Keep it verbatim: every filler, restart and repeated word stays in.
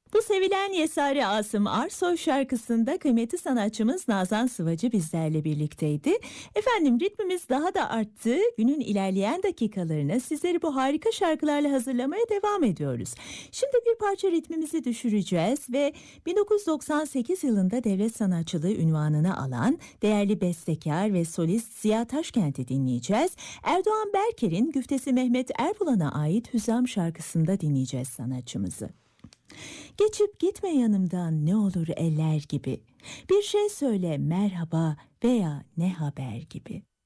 Bu sevilen Yesari Asım Arsoy şarkısında kıymetli sanatçımız Nazan Sıvacı bizlerle birlikteydi. Efendim ritmimiz daha da arttı. Günün ilerleyen dakikalarına sizleri bu harika şarkılarla hazırlamaya devam ediyoruz. Şimdi bir parça ritmimizi düşüreceğiz ve bin dokuz yüz doksan sekiz yılında devlet sanatçılığı unvanını alan değerli bestekar ve solist Ziya Taşkent'i dinleyeceğiz. Erdoğan Berker'in güftesi Mehmet Erbulan'a ait Hüzam şarkısında dinleyeceğiz sanatçımızı. Geçip gitme yanımdan ne olur eller gibi. Bir şey söyle merhaba veya ne haber gibi.